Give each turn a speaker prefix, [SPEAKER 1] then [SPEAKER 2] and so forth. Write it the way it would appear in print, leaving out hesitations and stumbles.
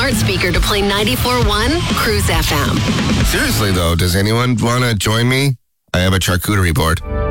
[SPEAKER 1] smart speaker to play 94.1 Cruise FM.
[SPEAKER 2] Seriously, though, does anyone want to join me? I have a charcuterie board.